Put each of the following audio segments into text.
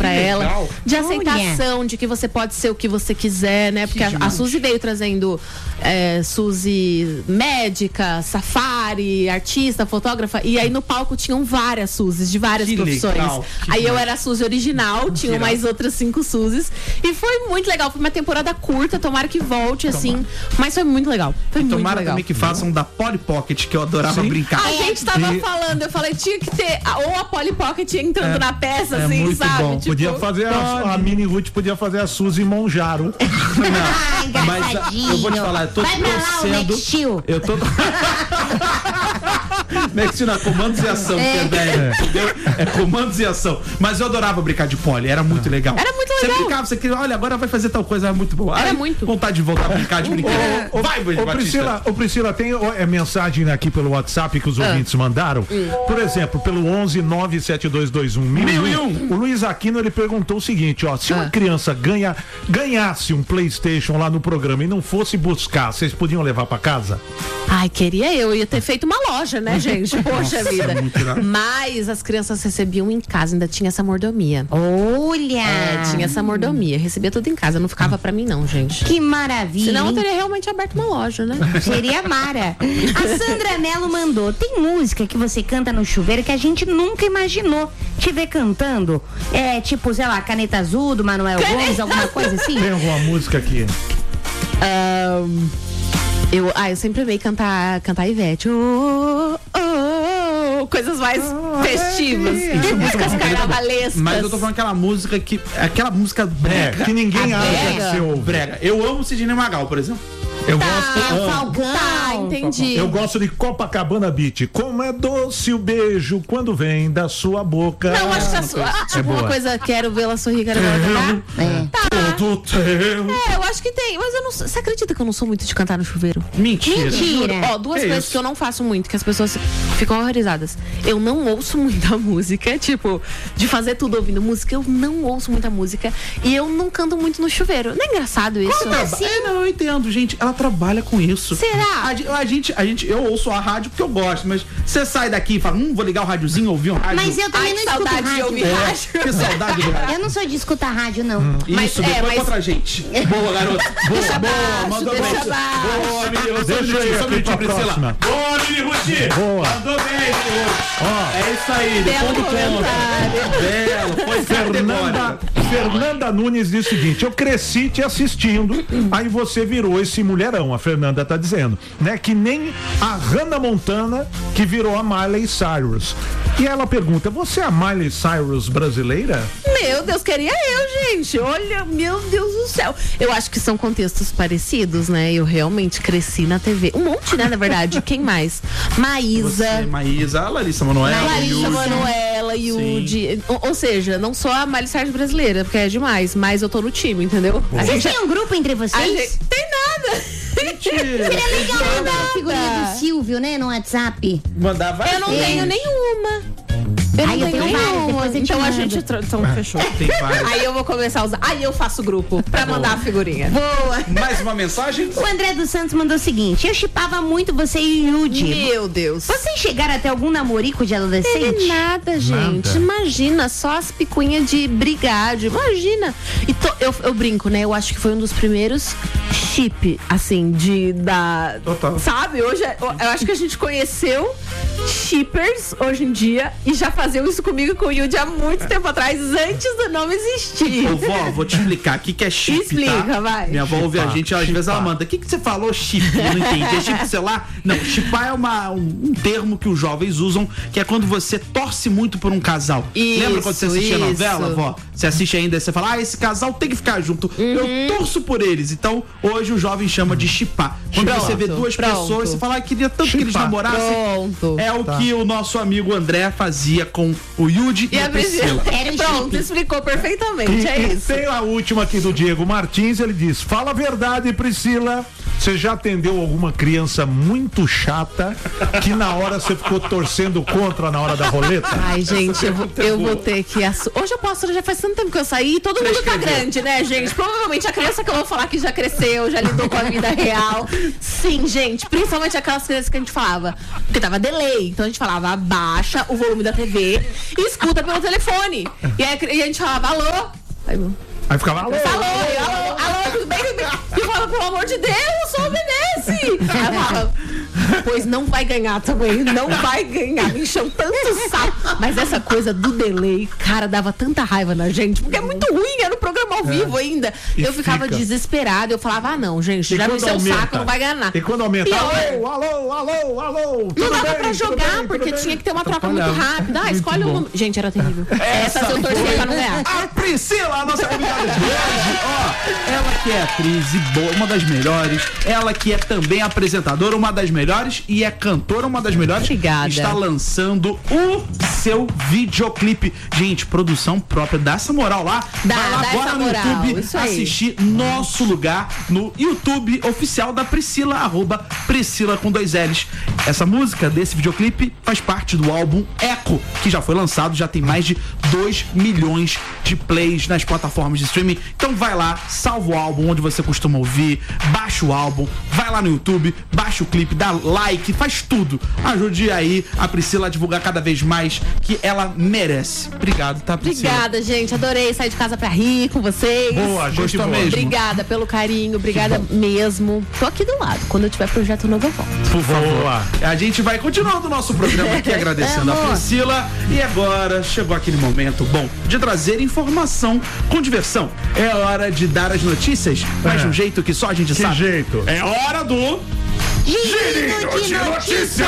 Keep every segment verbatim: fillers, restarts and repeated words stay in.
pra ela. legal. De aceitação, Olha. de que você pode ser o que você quiser, né? Porque a, a Suzy veio trazendo é, Suzy médica, safari, artista, fotógrafa. E aí no palco tinham várias Suzys, de várias Que profissões. legal, Aí legal. eu era a Suzy original, tinham mais outras cinco Suzys. E foi muito legal. Foi uma temporada curta, tomara que volte, tomara. assim. Mas foi muito legal. Foi e muito tomara legal. também que façam da Polly Pocket, que eu adorava Sim. brincar. A gente tava E... falando, eu falei, tinha que ter ou a Polly Pocket entrando é, na peça, é assim, muito sabe? Bom. Tipo, podia fazer a, a Mini Ruth, podia fazer a Suzy Monjaro. Ai, Mas a, eu vou te falar, eu tô Vai torcendo. Lá, eu tô. Nextil, comandos e ação, é. que é velho, entendeu? É comandos e ação. Mas eu adorava brincar de Polly, era muito legal. Era muito legal. Você brincava, você queria, olha, agora vai fazer tal coisa, era muito bom. Era Ai, muito. Vontade de voltar a brincar de brincadeira. Ô, vai, ô, Priscila, ô, Priscila, tem ó, é, mensagem aqui pelo WhatsApp que os ah. ouvintes mandaram. Hum. Por exemplo, pelo onze nove sete dois dois um mil e um. O Luiz Aquino, ele perguntou o seguinte, ó, se ah. uma criança ganha, ganhasse um PlayStation lá no programa e não fosse buscar, vocês podiam levar pra casa? Ai, queria eu, ia ter feito uma loja, né, gente? Poxa Nossa, vida. Mas as crianças recebiam em casa, ainda tinha essa mordomia. Olha! É, tinha essa mordomia, recebia tudo em casa, não ficava pra mim não, gente. Que maravilha! Senão eu teria realmente aberto uma loja, né? Seria mara. A Sandra Mello mandou, tem música que você canta no chuveiro que a gente nunca imaginou te ver cantando? É, tipo, sei lá, Caneta Azul, do Manuel Caneta. Gomes, alguma coisa assim? Tem alguma música aqui? Um, eu, ah, eu sempre amei cantar, cantar Ivete. Oh, oh, oh, coisas mais festivas. É, músicas carnavalescas. Mas eu tô falando aquela música que. Aquela música brega. É, que ninguém acha que você ouve. Brega. Eu amo Sidney Magal, por exemplo. Eu tá, gosto. É Falcão. Tá, entendi. Eu gosto de Copacabana Beach. Como é doce o beijo quando vem da sua boca. Não, acho que a sua. Ah, tipo, é uma coisa, quero vê-la sorrir, quero vê-la é. Tá. Todo teu. É, eu acho que tem. Mas eu não. Você acredita que eu não sou muito de cantar no chuveiro? Mentira. Mentira. Ó, duas é coisas isso. que eu não faço muito, que as pessoas ficam horrorizadas. Eu não ouço muita música, tipo, de fazer tudo ouvindo música, eu não ouço muita música. E eu não canto muito no chuveiro. Não é engraçado isso? Como assim? É, não, eu entendo, gente. Ela trabalha com isso. Será? A, a, gente, a gente, eu ouço a rádio porque eu gosto, mas você sai daqui e fala, hum, vou ligar o rádiozinho, ouvir um rádio. Mas eu também Ai, não que escuto saudade rádio. de ouvir é, rádio. Que saudade do rádio. Eu não sou de escutar rádio, não. Hum, mas, isso, é, depois mas... contra a gente. Boa, garoto. Boa, deixa boa, abaixo, mandou deixa bem. abaixo. Boa, menino. Deixa aí, só um minutinho, Priscila. Boa, Mini Ruth. Boa. Mandou bem, Mini Ruth. É isso aí, depois do ponto. Belo, foi Fernanda, Fernanda Nunes diz o seguinte, eu cresci te assistindo, aí você virou esse mulherão, a Fernanda tá dizendo, né? Que nem a Hannah Montana, que virou a Miley Cyrus. E ela pergunta, você é a Miley Cyrus brasileira? Meu Deus, queria eu, gente. Olha, meu Deus do céu. Eu acho que são contextos parecidos, né? Eu realmente cresci na T V. Um monte, né, na verdade. Quem mais? Maísa. Você, Maísa, a Larissa Manoela. Larissa Manoela, Yudi. Ou, ou seja, não sou a Miley Cyrus brasileira, porque é demais, mas eu tô no time, entendeu? A gente tem um grupo entre vocês? Gente, tem nada. Seria legal mandar a figurinha do Silvio, né, no WhatsApp. Mandava. Eu não tenho nenhuma. Eu Ai, eu tenho várias, depois eu te Então a mando. gente tra- então, fechou. Tem várias. Aí eu vou começar a usar. Aí eu faço grupo pra mandar a figurinha. Boa. Mais uma mensagem? O André dos Santos mandou o seguinte, eu chipava muito você e o Yudi. Meu Deus. Vocês chegaram até algum namorico de adolescente? Teve nada, gente. Nada. Imagina, só as picuinhas de brigádio. Imagina. E to- eu, eu brinco, né? Eu acho que foi um dos primeiros chip, assim, de da. Total. Sabe? Hoje é- eu, eu acho que a gente conheceu shippers hoje em dia e já faziam isso comigo e com o Yudi há muito tempo atrás, antes do nome existir. Ô, vó, vou te explicar. O que, que é chip, Explica, tá? vai. Minha avó ouve a Chipar, gente, às vezes ela chipar. manda. O que, que você falou, chip? Eu não entendi. É chip celular? Não, chipar é uma, um, um termo que os jovens usam, que é quando você torce muito por um casal. Isso, Lembra quando você assistia a isso. novela, vó? Você assiste ainda e você fala, ah, esse casal tem que ficar junto. Eu torço por eles. Então, hoje o jovem chama de chipar. Quando Pronto, você vê duas pronto. pessoas, você fala, ah, queria tanto que eles Chipar. namorassem. Pronto. É o Tá. que o nosso amigo André fazia com o Yudi e, E a a Priscila. Priscila. Era o Pronto, chip. explicou perfeitamente. E, é e isso. tem a última aqui do Diego Martins, ele diz, fala a verdade, Priscila, Você já atendeu alguma criança muito chata que na hora você ficou torcendo contra na hora da roleta? Ai, gente, eu vou, eu vou ter que... Assu... Hoje eu posso, já faz tanto tempo que eu saí, todo mundo tá grande, né, gente? Provavelmente a criança que eu vou falar que já cresceu, já lidou com a vida real. Sim, gente, principalmente aquelas crianças que a gente falava, porque tava delay, então a gente falava, abaixa o volume da T V e escuta pelo telefone. E aí a gente falava, alô? Aí, Aí ficava, alô, alô, alô, alô, tudo bem, tudo bem? E eu falava, pelo amor de Deus, só obedece. Aí eu falava, pois não vai ganhar também, não vai ganhar. Me encheu tanto saco. Mas essa coisa do delay, cara, dava tanta raiva na gente, porque é muito ruim, era no programa ao vivo é. ainda. E eu ficava fica. desesperada, eu falava, ah não, gente, e já me encheu o saco, não vai ganhar nada. E quando aumenta, e alô, alô, alô, alô, não dava bem, pra jogar, bem, porque tinha que ter uma troca muito rápida. Ah, escolhe um... Gente, era terrível. Essa, Essa eu torcia pra não ganhar. A Priscila, a nossa convidada de hoje, ó, ela que é atriz e boa, uma das melhores, ela que é também apresentadora, uma das melhores, e é cantora, uma das melhores. Obrigada. Está lançando o seu videoclipe. Gente, produção própria, dá essa moral lá. Dá, vai lá dá agora essa no moral, YouTube isso aí. assistir Nosso Lugar no YouTube oficial da Priscila, arroba Priscila com dois L's. Essa música desse videoclipe faz parte do álbum Eco, que já foi lançado, já tem mais de dois milhões de plays nas plataformas de streaming. Então vai lá, salva o álbum onde você costuma ouvir, baixa o álbum, vai lá no YouTube, baixa o clipe, dá like, faz tudo. Ajude aí a Priscila a divulgar cada vez mais, que ela merece. Obrigado, tá, Priscila? Obrigada, gente. Adorei sair de casa pra rir com vocês. Boa, gente boa. mesmo. Obrigada pelo carinho, obrigada mesmo. Tô aqui do lado. Quando eu tiver projeto novo, eu volto. Por favor. A gente vai continuando o nosso programa aqui, agradecendo é, a Priscila. E agora chegou aquele momento bom de trazer informação com diversão. É hora de dar as notícias, mas de um jeito que só a gente que sabe. Que jeito? É hora do... Girinho de notícias,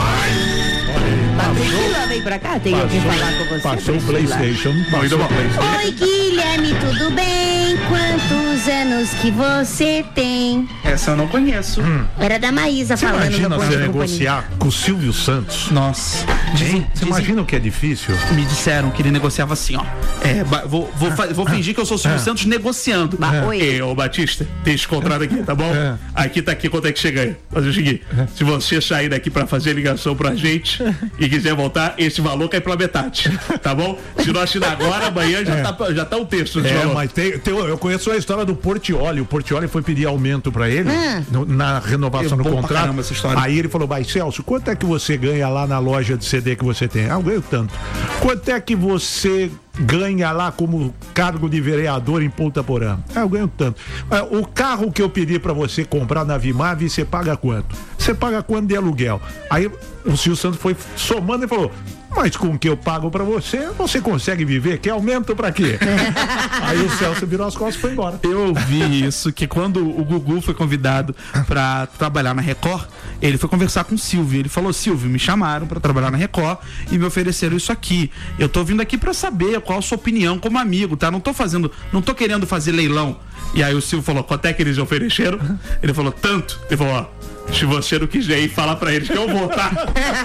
Priscila, vem pra cá, tem alguém falar com você. Passou o PlayStation. Passou o PlayStation. Oi, Guilherme, tudo bem? Quantos anos que você tem? Essa eu não conheço. Hum. Era da Maísa Você falando. imagina no você negociar com o Silvio Santos? Nossa. Dizem, Você dizem, imagina o que é difícil? me disseram que ele negociava assim, ó. É, ba- vou, vou, fa- vou fingir que eu sou o Silvio É. Santos negociando. Ba- Oi. É, ô Batista, tem esse contrato aqui, tá bom? É. Aqui tá aqui quanto é que chega aí. Fazer o seguinte, se você sair daqui pra fazer ligação pra gente e quiser voltar, esse valor cai pela metade, tá bom? Se não assinar agora, amanhã já, É. tá, já tá o terço desse É, valor. mas tem, tem- eu conheço a história do Portiolli. O Portiolli foi pedir aumento pra ele no- na renovação É do bom pra contrato. caramba essa história. Aí ele falou: vai, Celso, quanto é que você ganha lá na loja de C D que você tem? Ah, eu ganho tanto. Quanto é que você ganha lá como cargo de vereador em Ponta Porã? Ah, eu ganho tanto. Ah, o carro que eu pedi pra você comprar na Vimave, você paga quanto? Você paga quanto de aluguel? Aí o Silvio Santos foi somando e falou: mas com o que eu pago pra você, você consegue viver? Quer aumento pra quê? Aí o Celso virou as costas e foi embora. Eu ouvi isso, que quando o Gugu foi convidado pra trabalhar na Record, ele foi conversar com o Silvio. Ele falou: Silvio, me chamaram pra trabalhar na Record e me ofereceram isso aqui. Eu tô vindo aqui pra saber qual a sua opinião como amigo, tá? Não tô fazendo, não tô querendo fazer leilão. E aí o Silvio falou: quanto é que eles ofereceram? Ele falou: tanto. Ele falou: ó, se você não quiser ir, fala pra eles que eu vou, tá?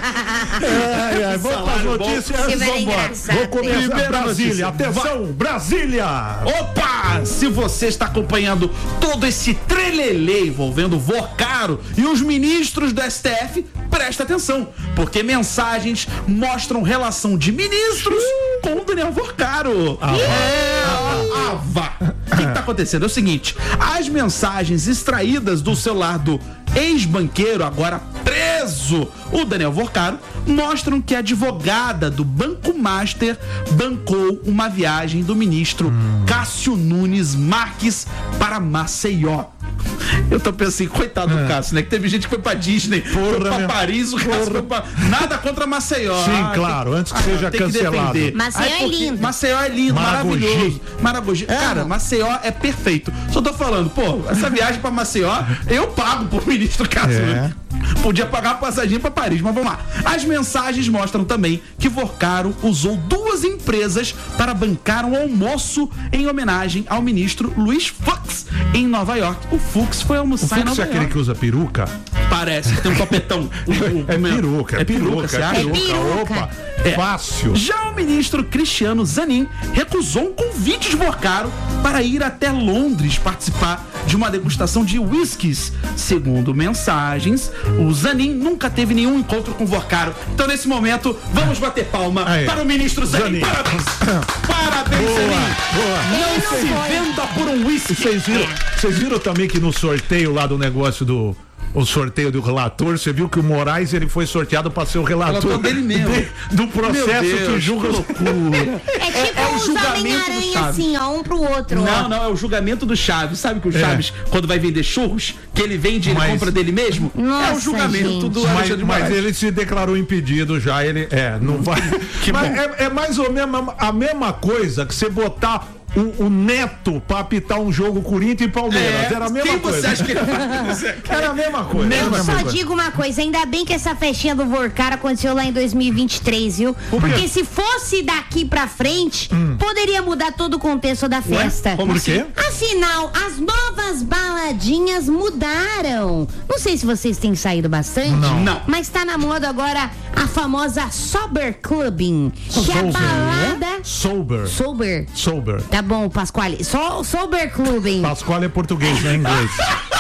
Ai, ai, vamos para as notícias. Silvio era Vambora. engraçado, Vou começar. Primeira Brasília, notícia. atenção, Brasília! Opa! Se você está acompanhando todo esse trelelê envolvendo o Vocaro e os ministros do S T F, presta atenção, porque mensagens mostram relação de ministros com o Daniel Vocaro. Ah, é, ah, vá. O que está acontecendo? É o seguinte, as mensagens extraídas do celular do ex-banqueiro, agora preso, o Daniel Vocaro, mostram que a advogada do Banco Master bancou uma viagem do ministro hum. Cássio Nunes Marques para Maceió. Eu tô pensando, coitado do É. Cássio, né? Que teve gente que foi pra Disney, Porra, foi pra meu. Paris, o Cássio foi pra... Nada contra Maceió. Sim, Ah, claro, tem- antes que seja tem cancelado. defender. Maceió Aí, é porque- lindo. Maceió é lindo, Maragogi. maravilhoso. Maragogi. Cara, Amo. Maceió é perfeito. Só tô falando, pô, essa viagem pra Maceió, eu pago pro ministro Cássio. É. Podia pagar a passaginha pra Paris, mas vamos lá. As mensagens mostram também que Vocaro usou duas empresas para bancar um almoço em homenagem ao ministro Luiz Fux em Nova York. O Fux foi O almoçar em Fux Nova é aquele York. que usa peruca? Parece que tem um topetão. O- o- É como peruca, é peruca, você é acha? peruca. peruca. Opa, É. fácil. Já o ministro Cristiano Zanin recusou um convite de Vocaro para ir até Londres participar de uma degustação de whiskies. Segundo mensagens, o Zanin nunca teve nenhum encontro com o Vorcaro. Então, nesse momento, vamos bater palma Aí. para o ministro Zanin. Zanin. Parabéns! Parabéns, Boa, Zanin! boa. Não se venda por um whisky. Vocês viram, vocês viram também que no sorteio lá do negócio do o sorteio do relator, você viu que o Moraes ele foi sorteado para ser o relator, relator dele mesmo. de- do processo Meu Deus, que julga que loucura. É tipo é o os julgamento do Homem-Aranha Chaves. assim, ó, um pro outro. Não, ó. não, é o julgamento do Chaves. Sabe que o Chaves, quando vai vender churros, que ele vende, ele Mas- compra dele mesmo? é o Nossa, julgamento gente. do Mas, Alexandre mas Moraes. ele se declarou impedido já, ele é, não vai. Mas é, é mais ou menos a mesma coisa que você botar o, o Neto pra apitar um jogo Corinthians e Palmeiras. É, Era a mesma quem coisa. você acha que ele vai? Era a mesma coisa. era a Eu mesma só coisa. digo uma coisa, ainda bem que essa festinha do Vorcar aconteceu lá em dois mil e vinte e três, viu? Porque se fosse daqui pra frente, poderia mudar todo o contexto da festa. Como Por quê? Afinal, as novas baladinhas mudaram. Não sei se vocês têm saído bastante. Não. Não. Mas tá na moda agora a famosa Sober Clubbing. Que é a Sober, balada... Sober. Sober. Sober. Tá bom, Pasquale. So, Sober Clubbing. Pascoal é português, não é inglês.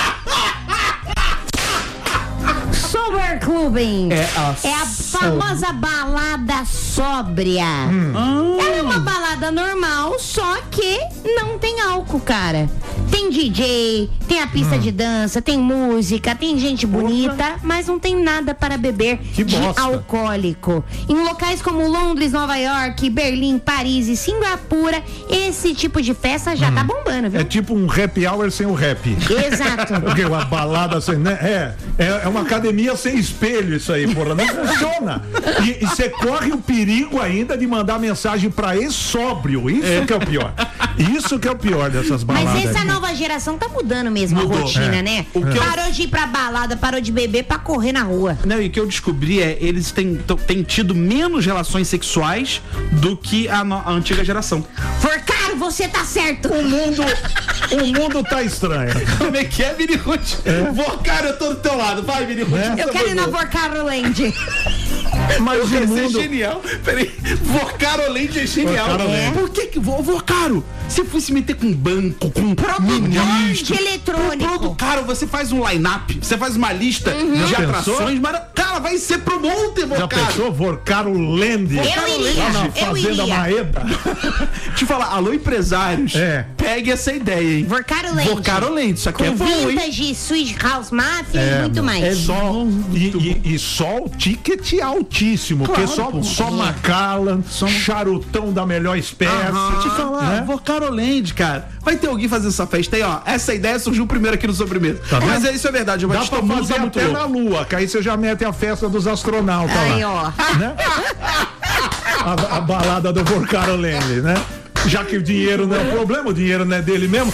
Sober Clubbing. É a É a famosa balada sóbria. Ela é uma balada normal, só que não tem álcool, cara. Tem D J, tem a pista de dança, tem música, tem gente bonita, mas não tem nada para beber Que de bosta. alcoólico. Em locais como Londres, Nova York, Berlim, Paris e Singapura, esse tipo de festa já tá bombando, viu? É tipo um happy hour sem o rap. Exato. Porque uma balada sem, né? É, é, é uma academia sem espelho isso aí, porra. Não funciona. E você corre o perigo ainda de mandar mensagem pra ex-sóbrio. Isso que é o pior. Isso que é o pior dessas baladas. Mas essa nova geração tá mudando mesmo Mudou, a rotina, é. né? O que eu- Parou de ir pra balada, parou de beber pra correr na rua. Não, e o que eu descobri é eles têm, tão- têm tido menos relações sexuais do que a, no- a antiga geração. Forcaro, você tá certo. O mundo, o mundo tá estranho. Como é que é, Mini Ruth? Vorcaro, eu tô do teu lado. Vai, Mini Ruth. É. Eu quero ir na Vorcaro Land. Mas o Esse é mundo... genial. Peraí, Vorcaro Land é genial. Vorcaro É. Land. Por que que, Vo- Vorcaro, se fosse se meter com banco, com ministro, de eletrônico. Pronto, cara, você faz um line-up, você faz uma lista Já de pensou? atrações, mas, cara, vai ser pro monte, Já Vorcaro. pensou? Vorcaro Land? Eu iria, Lá na eu Fazenda iria. Maeda? Deixa eu falar, alô, empresários, É. pegue essa ideia, hein? Vorcaro Land. Vorcaro Land, isso aqui é Com bom, hein? vintage, Switch House Mafia e muito meu, mais. É só, e, e- e só o ticket altíssimo, Claro, porque só, pô. só Macallan, charutão da melhor espécie. Aham. Te falar, né? Vorcaro Land, cara. Vai ter alguém fazendo essa festa aí, ó. Essa ideia surgiu primeiro aqui no Sobremesa. Tá vendo? Mas é isso, é verdade. O Dá Batista pra Mundo fazer tá muito até louco. na Lua, que aí você já mete a festa dos astronautas Aí, lá. ó. Né? A, a balada do Vorcaro Land, né? Já que o dinheiro não é o problema, o dinheiro não é dele mesmo.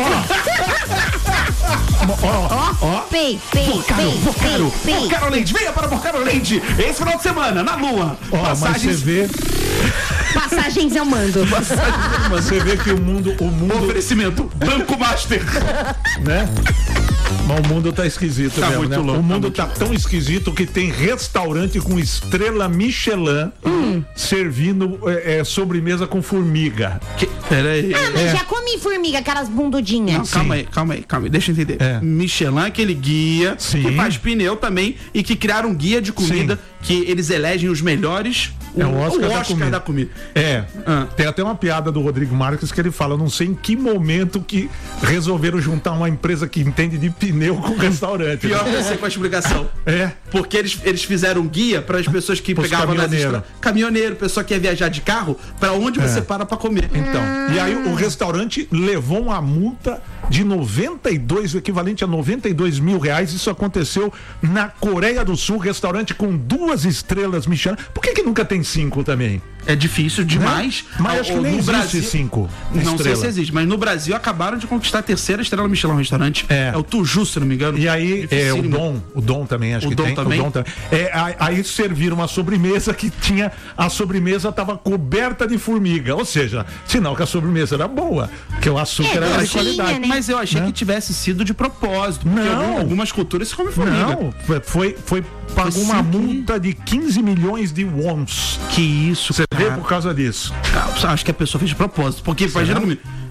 Ó, ó, ó. Pei, pei, Vorcaro, pei, Vorcaro, pei, pei. Vorcaro Land. Venha para Vorcaro Land. Esse final de semana, na Lua. Ó, mas você Passagens, vê, Passagens eu mando. você vê que o mundo, o mundo, oferecimento. Banco Master. né? Mas o mundo tá esquisito Tá mesmo, muito né? louco, o tá mundo muito tá, tão esquisito que tem restaurante com estrela Michelin servindo é, é, sobremesa com formiga. Que, peraí. Ah, mas já comi formiga, aquelas bundudinhas. Não, calma aí, calma aí, calma aí, deixa eu entender. É. Michelin, aquele guia Sim. que faz pneu também e que criaram um guia de comida que eles elegem os melhores. É o Oscar da comida. da comida. É, Ah. tem até uma piada do Rodrigo Marques que ele fala, eu não sei em que momento que resolveram juntar uma empresa que entende de pneu com restaurante. Pior que eu sei com a explicação. É. Porque eles, eles fizeram um guia para as pessoas que Pros pegavam nas caminhoneiro. estradas. Caminhoneiro, pessoa que quer viajar de carro, para onde você para para comer. Então, e aí o restaurante levou uma multa de noventa e dois, o equivalente a noventa e dois mil reais. Isso aconteceu na Coreia do Sul, restaurante com duas estrelas Michelin. Por que que nunca tem cinco também? É difícil demais. Né? Mas Ah, acho que no nem existe Brasil- cinco Não estrelas. sei se existe, mas no Brasil acabaram de conquistar a terceira estrela Michelin no restaurante. É. É o Tuju, se não me engano. E aí, é, o Dificílimo. Dom, o Dom também, acho O que Dom tem. também? O Dom também. É, aí, aí serviram uma sobremesa que tinha, a sobremesa estava coberta de formiga, ou seja, sinal que a sobremesa era boa, que o açúcar É, era de docinha, qualidade. né? Mas eu achei Né? que tivesse sido de propósito. Porque Não. algum- algumas culturas se comem formiga. Não, foi, foi, foi pagou Foi uma sim. multa de quinze milhões de wons. Que isso, Você vê cara. por causa disso. Ah, acho que a pessoa fez de propósito. Porque imagina comigo.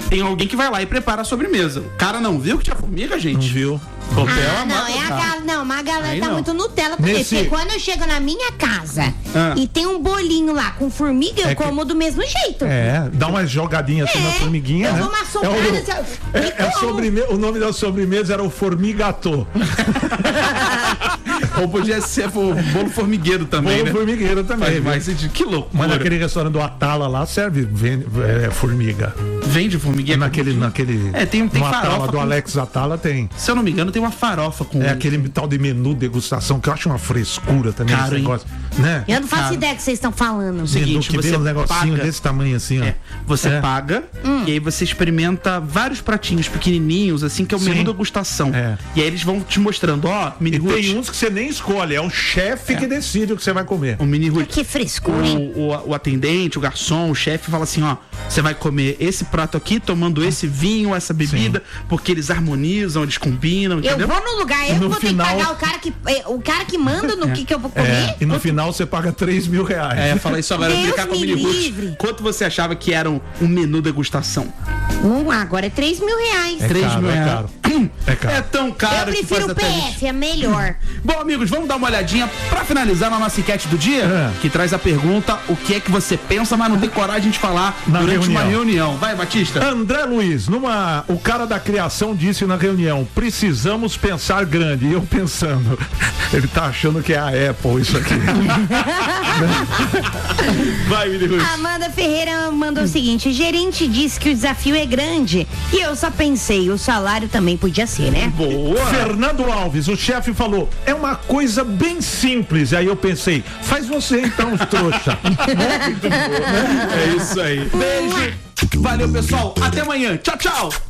tem alguém que vai lá e prepara a sobremesa. O cara não viu que tinha formiga, gente? Não viu? Ah, não, é a gal... não, mas a galera Aí tá não. muito Nutella também. Nesse- Porque quando eu chego na minha casa Ah. e tem um bolinho lá com formiga, eu É que- como do mesmo jeito. É, dá uma jogadinha assim na formiguinha, eu né? dou uma é socada, o, assim, ó, é, e é a como. sobremesa, o nome da sobremesa era o formigatô. Ou podia ser o bolo formigueiro também, Bolo né? formigueiro também. Faz viu? mais sentido. Que loucura. Mas naquele restaurante do Atala lá serve vende, é, formiga. Vende formigueiro? Naquele, naquele. É, tem- tem no Atala farofa do com- Alex Atala tem. Se eu não me engano, tem uma farofa com... É aquele tal de menu degustação que eu acho uma frescura também. Caro, esse hein? negócio, né? Eu não faço Cara. ideia do que vocês estão falando. Seguinte, Menu que você vem um negocinho paga- desse tamanho assim, ó. É, você É. paga e aí você experimenta vários pratinhos pequenininhos, assim, que é o Sim. menu degustação. É. E aí eles vão te mostrando, ó, mini E Ruth, tem uns que você nem escolhe, é o chefe que decide o que você vai comer. o mini Ruth. Que frescura, hein? O, o, o atendente, o garçom, o chefe fala assim, ó, você vai comer esse prato aqui, tomando esse vinho, essa bebida, porque eles harmonizam, eles combinam, Eu entendeu? vou no lugar, eu No vou final- ter que pagar o cara que, eh, o cara que manda no que, que eu vou comer. É, e no final você paga três mil reais. É, fala isso agora, eu vou Deus brincar com o me mini Ruth. livre. Quanto você achava que era um, um menu degustação? Hum, agora é três mil reais. É três caro, mil é reais. caro. É caro. É tão caro eu que faz prefiro o até P gente. F, é melhor. Bom, amigos, vamos dar uma olhadinha pra finalizar na nossa enquete do dia, É. que traz a pergunta: o que é que você pensa, mas não tem coragem de falar Na durante uma reunião. reunião? Vai, Batista. André Luiz, numa, o cara da criação disse na reunião: precisamos pensar grande. E eu pensando, ele tá achando que é a Apple isso aqui. Vai, Mini Ruth. Amanda Ferreira mandou o seguinte: gerente disse que o desafio é grande. E eu só pensei, o salário também podia ser, né? Boa. Fernando Alves, o chefe falou: é uma coisa bem simples. Aí eu pensei: faz você então, trouxa. É isso aí. Beijo. Valeu, pessoal. Até amanhã. Tchau, tchau.